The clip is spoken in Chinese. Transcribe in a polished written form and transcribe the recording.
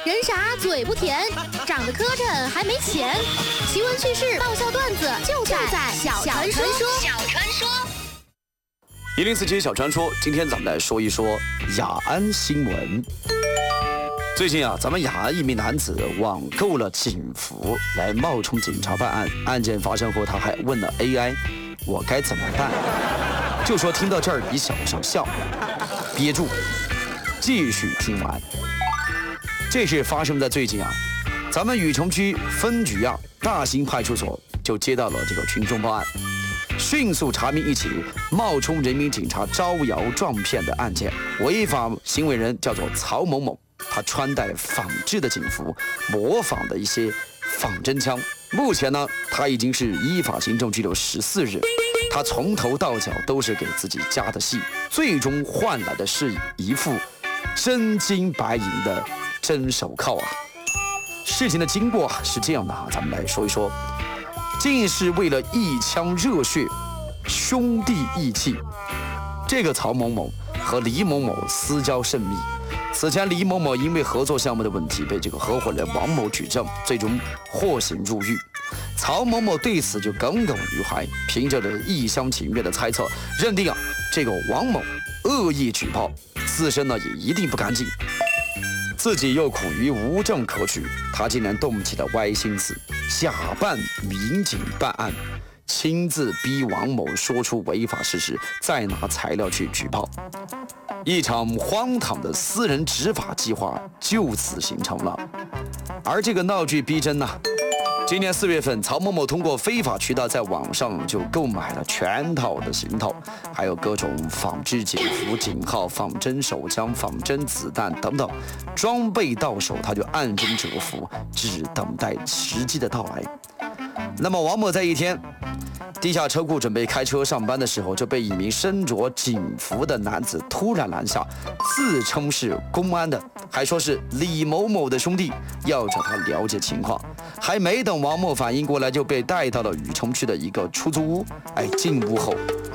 人傻嘴不甜，长得磕碜还没钱。奇闻趣事、爆笑段子就在小传说。 1047小传说，今天咱们来说一说雅安新闻。最近咱们雅安一名男子网购了警服来冒充警察办案。案件发生后，他还问了 AI：“ 我该怎么办？”就说听到这儿，你想不想笑？憋住，继续听完。这事发生在最近咱们禹城区分局大兴派出所就接到了这个群众报案，迅速查明一起冒充人民警察招摇撞骗的案件。违法行为人叫做曹某某，他穿戴仿制的警服，模仿的一些仿真枪。目前呢，他已经是依法行政拘留14日。他从头到脚都是给自己加的戏，最终换来的是一副真金白银的真手铐事情的经过是这样的咱们来说一说。竟是为了一腔热血，兄弟义气，这个曹某某和李某某私交甚密。此前李某某因为合作项目的问题被这个合伙人王某举证，最终获刑入狱。曹某某对此就耿耿于怀，凭着一厢情愿的猜测，认定这个王某恶意举报，自身呢也一定不干净，自己又苦于无证可举，他竟然动起了歪心思，假扮民警办案，亲自逼王某说出违法事实，再拿材料去举报。一场荒唐的私人执法计划就此形成了。而这个闹剧逼真今年4月份，曹某某通过非法渠道在网上就购买了全套的行头，还有各种仿制警服、警号、仿真手枪、仿真子弹等等，装备到手他就暗中蛰伏，只等待时机的到来。那么王某在一天地下车库准备开车上班的时候，就被一名身着警服的男子突然拦下，自称是公安的，还说是李某某的兄弟，要找他了解情况。还没等王某反应过来，就被带到了禹城区的一个出租屋。进屋后